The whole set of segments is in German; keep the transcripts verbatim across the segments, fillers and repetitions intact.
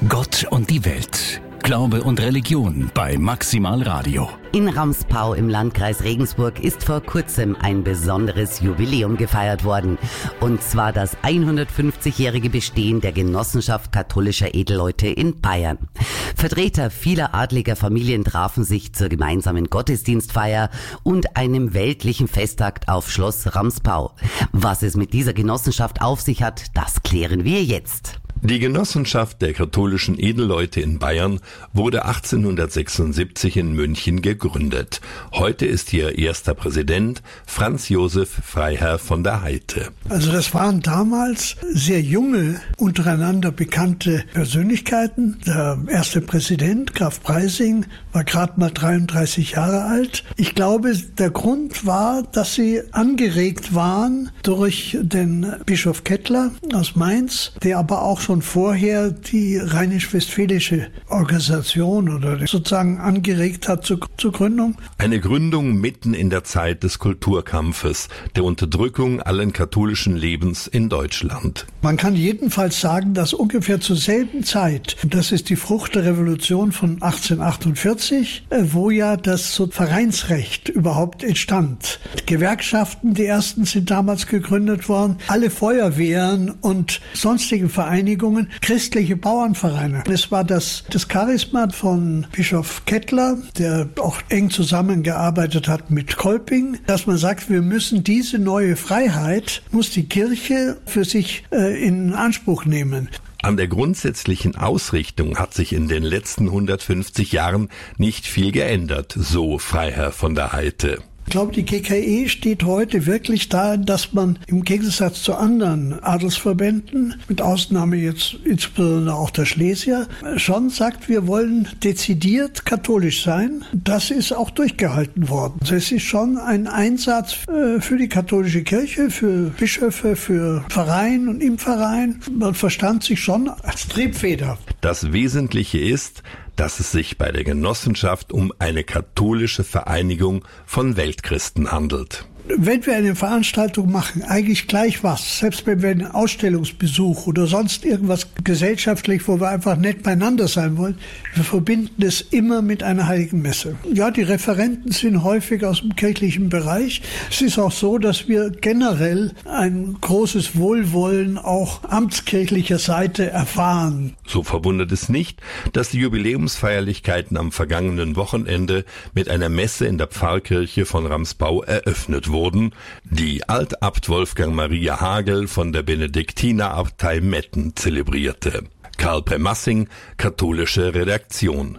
Gott und die Welt. Glaube und Religion bei Maximal Radio. In Ramspau im Landkreis Regensburg ist vor kurzem ein besonderes Jubiläum gefeiert worden. Und zwar das hundertfünfzigjährige Bestehen der Genossenschaft katholischer Edelleute in Bayern. Vertreter vieler adliger Familien trafen sich zur gemeinsamen Gottesdienstfeier und einem weltlichen Festakt auf Schloss Ramspau. Was es mit dieser Genossenschaft auf sich hat, das klären wir jetzt. Die Genossenschaft der katholischen Edelleute in Bayern wurde achtzehnhundertsechsundsiebzig in München gegründet. Heute ist ihr erster Präsident Franz Josef Freiherr von der Heite. Also das waren damals sehr junge, untereinander bekannte Persönlichkeiten. Der erste Präsident, Graf Preysing, war gerade mal dreiunddreißig Jahre alt. Ich glaube, der Grund war, dass sie angeregt waren durch den Bischof Kettler aus Mainz, der aber auch schon vorher die rheinisch-westfälische Organisation oder sozusagen angeregt hat zur, zur Gründung. Eine Gründung mitten in der Zeit des Kulturkampfes, der Unterdrückung allen katholischen Lebens in Deutschland. Man kann jedenfalls sagen, dass ungefähr zur selben Zeit, und das ist die Frucht der Revolution von achtzehnhundertachtundvierzig, wo ja das so Vereinsrecht überhaupt entstand. Gewerkschaften, die ersten sind damals gegründet worden, alle Feuerwehren und sonstige Vereinigungen, christliche Bauernvereine. Es war das, das Charisma von Bischof Kettler, der auch eng zusammengearbeitet hat mit Kolping, dass man sagt, wir müssen diese neue Freiheit, muss die Kirche für sich äh, in Anspruch nehmen. An der grundsätzlichen Ausrichtung hat sich in den letzten hundertfünfzig Jahren nicht viel geändert, so Freiherr von der Heite. Ich glaube, die G K E steht heute wirklich da, dass man im Gegensatz zu anderen Adelsverbänden, mit Ausnahme jetzt insbesondere auch der Schlesier, schon sagt, wir wollen dezidiert katholisch sein. Das ist auch durchgehalten worden. Es ist schon ein Einsatz für die katholische Kirche, für Bischöfe, für Verein und im Verein. Man verstand sich schon als Triebfeder. Das Wesentliche ist, dass es sich bei der Genossenschaft um eine katholische Vereinigung von Weltchristen handelt. Wenn wir eine Veranstaltung machen, eigentlich gleich was, selbst wenn wir einen Ausstellungsbesuch oder sonst irgendwas gesellschaftlich, wo wir einfach nett beieinander sein wollen, wir verbinden es immer mit einer heiligen Messe. Ja, die Referenten sind häufig aus dem kirchlichen Bereich. Es ist auch so, dass wir generell ein großes Wohlwollen auch amtskirchlicher Seite erfahren. So verwundert es nicht, dass die Jubiläumsfeierlichkeiten am vergangenen Wochenende mit einer Messe in der Pfarrkirche von Ramspau eröffnet wurden. wurden, die Altabt Wolfgang Maria Hagel von der Benediktinerabtei Metten zelebrierte. Karl Premassing, katholische Redaktion.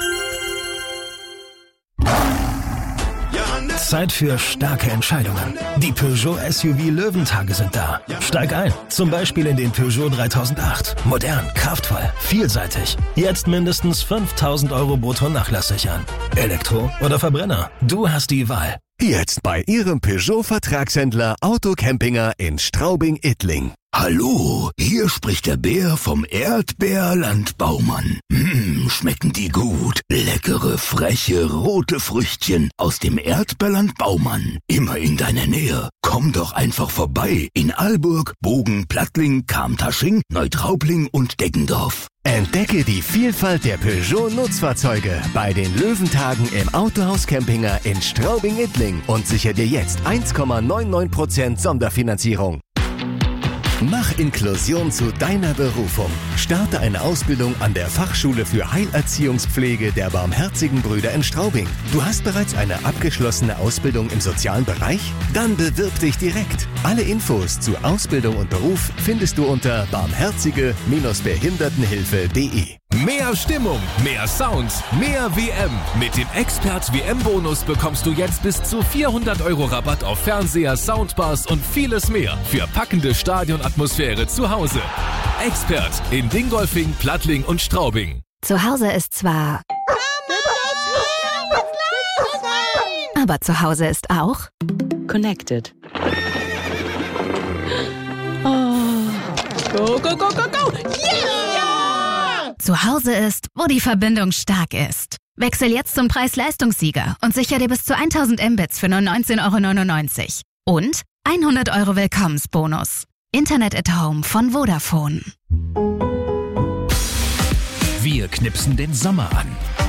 Zeit für starke Entscheidungen. Die Peugeot S U V Löwentage sind da. Steig ein, zum Beispiel in den Peugeot dreitausendacht. Modern, kraftvoll, vielseitig. Jetzt mindestens fünftausend Euro brutto nachlasssichern. Elektro oder Verbrenner? Du hast die Wahl. Jetzt bei Ihrem Peugeot-Vertragshändler Auto Campinger in Straubing-Ittling. Hallo, hier spricht der Bär vom Erdbeerland Baumann. Mmh, schmecken die gut. Leckere, freche, rote Früchtchen aus dem Erdbeerland Baumann. Immer in deiner Nähe. Komm doch einfach vorbei in Alburg, Bogen, Plattling, Kamtasching, Neutraubling und Deggendorf. Entdecke die Vielfalt der Peugeot-Nutzfahrzeuge bei den Löwentagen im Autohaus Campinger in Straubing-Ittling und sichere dir jetzt eins Komma neunundneunzig Prozent Sonderfinanzierung. Mach Inklusion zu deiner Berufung. Starte eine Ausbildung an der Fachschule für Heilerziehungspflege der Barmherzigen Brüder in Straubing. Du hast bereits eine abgeschlossene Ausbildung im sozialen Bereich? Dann bewirb dich direkt. Alle Infos zu Ausbildung und Beruf findest du unter barmherzige Behindertenhilfe punkt de. Mehr Stimmung, mehr Sounds, mehr W M. Mit dem Expert W M-Bonus bekommst du jetzt bis zu vierhundert Euro Rabatt auf Fernseher, Soundbars und vieles mehr für packende Stadionatmosphäre zu Hause. Expert in Dingolfing, Plattling und Straubing. Zu Hause ist zwar... Aber zu Hause ist auch... Connected. Oh. Go, go, go, go, go! Yeah! Zu Hause ist, wo die Verbindung stark ist. Wechsel jetzt zum Preis-Leistungssieger und sicher dir bis zu tausend Mbits für nur neunzehn Euro neunundneunzig. Und hundert Euro Willkommensbonus. Internet at Home von Vodafone. Wir knipsen den Sommer an.